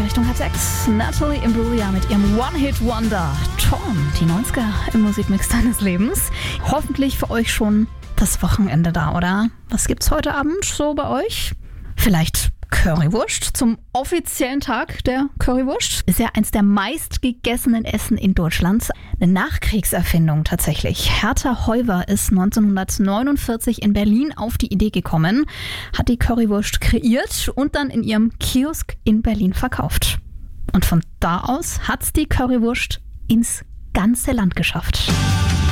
Richtung 5:30. Natalie Imbruglia mit ihrem One-Hit-Wonder. Torn, die 90er im Musikmix deines Lebens. Hoffentlich für euch schon das Wochenende da, oder? Was gibt's heute Abend so bei euch? Vielleicht Currywurst zum offiziellen Tag der Currywurst. Ist ja eins der meistgegessenen Essen in Deutschland. Eine Nachkriegserfindung tatsächlich. Hertha Heuwer ist 1949 in Berlin auf die Idee gekommen, hat die Currywurst kreiert und dann in ihrem Kiosk in Berlin verkauft. Und von da aus hat's die Currywurst ins ganze Land geschafft.